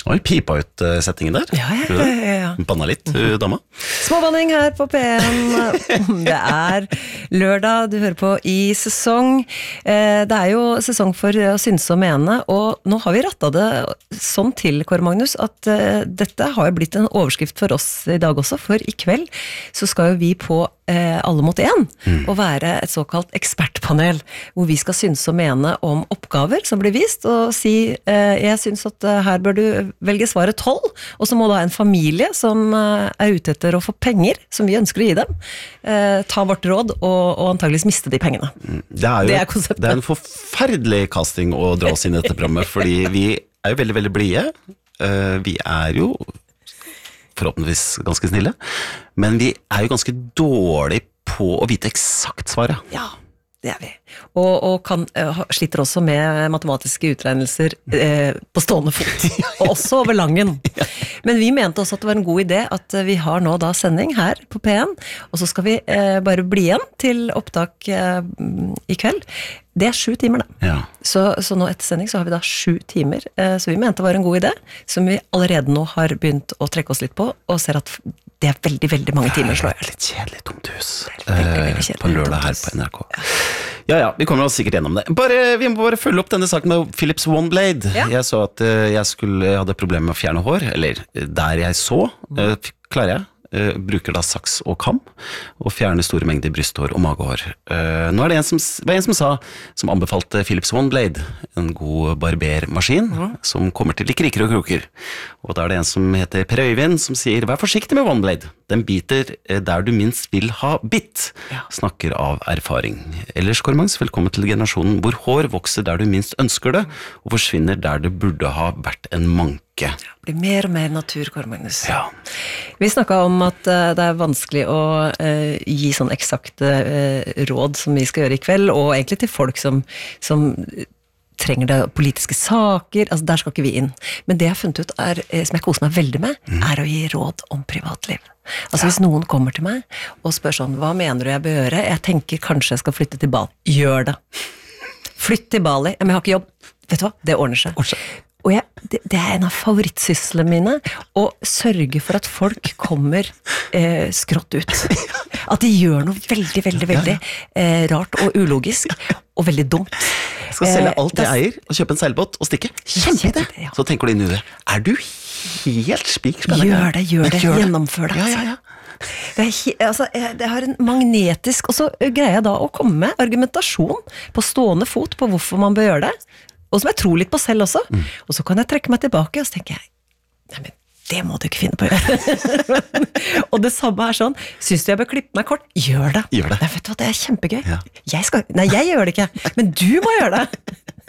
Oi, pipa ut settingen der. Ja. Banna litt, dama. Småbanning her på P1. Det lørdag, du hører på I sesong. Det jo sesong for å synse og mene, og nå har vi rattet det sånn til, Kåre Magnus, at dette har jo blitt en overskrift for oss I dag også, for I kveld så skal jo vi på Alle mot en, og være et såkalt ekspertpanel, hvor vi skal synse og mene om oppgaver som blir vist, og si, jeg synes at her bør du velge svaret 12, og så må da en familie som ute etter å få penger, som vi ønsker å gi dem, ta vårt råd, og antageligvis miste de pengene. Det konseptet. Det en forferdelig casting å dra oss inn I dette programmet, fordi vi jo veldig, veldig blige. Vi jo forhåpentligvis ganske snille, men vi jo ganske dårlige på å vite eksakt svaret. Ja, det vi. Og sliter også med matematiske utregnelser på stående fot, og også over langen. Men vi mente også at det var en god idé at vi har nå da sending her på P1, og så skal vi bare bli igjen til opptak I kveld. Det 7 timer da. Ja. Så nå etter sending så har vi da 7 timer, så vi mente det var en god idé, som vi allerede nå har begynt å trekke oss litt på, og ser at det veldig, veldig mange timer slår jeg. Litt kjedelig tomt hus kjedelig, på lørdag her på NRK. Ja, vi kommer oss sikkert gjennom det. Vi må bare følge opp denne saken med Philips OneBlade. Ja. Jeg så at jeg hadde problemer med å fjerne hår, eller der jeg så, klarer jeg. Bruker da saks og kam og fjerner store mengder brysthår og magehår. Nå det en som anbefalte Philips OneBlade, en god barbermaskin som kommer til I kriker og kroker. Og da det en som heter Per Øyvind som sier, vær forsiktig med OneBlade. Den biter der du minst vil ha bitt. Snakker av erfaring. Ellers, Kåre Magnus, velkommen til generasjonen hvor hår vokser der du minst ønsker det, og forsvinner der det burde ha vært en manke. Det blir mer og mer natur, Kåre Magnus. Ja. Vi snakket om at det vanskelig å gi sånn eksakte råd som vi skal gjøre I kveld, og egentlig til folk som trenger det politiske saker, altså der skal ikke vi inn. Men det jeg har funnet ut som jeg koser meg veldig med, å gi råd om privatliv. Altså hvis noen kommer til meg og spør sånn, hva mener du jeg bør gjøre? Jeg tenker kanskje jeg skal flytte til Bali. Gjør det. Flytt til Bali. Men jeg har ikke jobb. Vet du hva? Det ordner seg. Og det en av favorittsysslene mine, å sørge for at folk kommer skrått ut. At de gjør noe veldig, veldig, veldig rart og ulogisk, og veldig dumt. Jeg skal selge alt jeg eier, og kjøpe en seilbåt, og stikke. Kjempe det! Så tenker du inn I det. Du helt spikspennende? Gjør det. Gjennomfør det. Ja. Det har en magnetisk, og så greier jeg da å komme med argumentasjon på stående fot på hvorfor man bør gjøre det, og som jeg tror litt på selv også. Og så kan jeg trekke meg tilbake, og så tenker jeg, nei, men det må du ikke finne på å gjøre. Og det samme sånn, synes du jeg bør klippe meg kort? Gjør det. Nei, vet du hva, det kjempegøy. Ja. Jeg gjør det ikke, men du må gjøre det.